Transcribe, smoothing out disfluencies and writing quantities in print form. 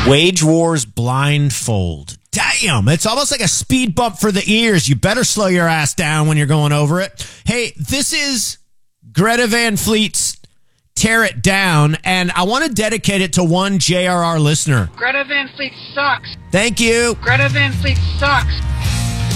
Wage Wars Blindfold. Damn, it's almost like a speed bump for the ears. You better slow your ass down when you're going over it. Hey, this is Greta Van Fleet's Tear It Down, and I want to dedicate it to one JRR listener. Greta Van Fleet sucks. Thank you. Greta Van Fleet sucks.